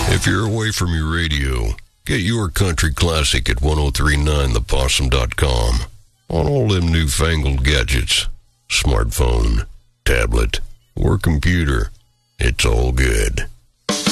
If you're away from your radio, get your country classic at 1039thepossum.com on all them newfangled gadgets. Smartphone, tablet, or computer. It's all good.